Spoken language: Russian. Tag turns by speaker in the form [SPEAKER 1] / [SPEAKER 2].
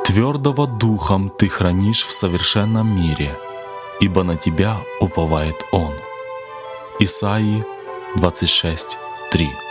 [SPEAKER 1] Твердого духом ты хранишь в совершенном мире, ибо на тебя уповает Он. Исаии 26:3.